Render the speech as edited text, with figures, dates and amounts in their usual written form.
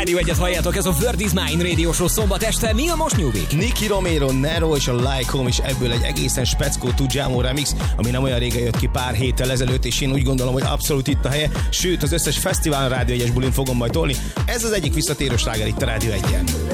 Radio 1-et halljátok, ez a Word is Mine Radio Show szombat este. Mi a most nyújtik? Nicky Romero, Nero és a Like Home, és ebből egy egészen speckó Tujamo remix, ami nem olyan régen jött ki, pár héttel ezelőtt, és én úgy gondolom, hogy abszolút itt a helye, sőt az összes fesztiválon Rádió 1-es bulin fogom majd tolni. Ez az egyik visszatérő sláger itt a Rádió 1-en.